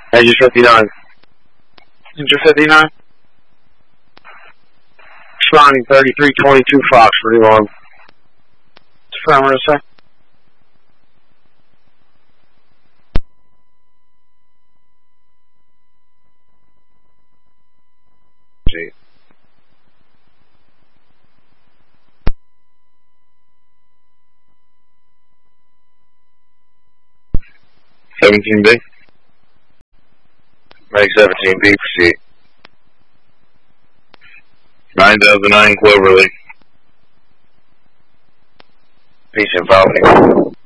Engine 59. Engine 59. Responding 3322 Fox, pretty long. Affirmative, sir. Gee. B. Make 17B proceed. 9009 Cloverly. Peace and Falcon.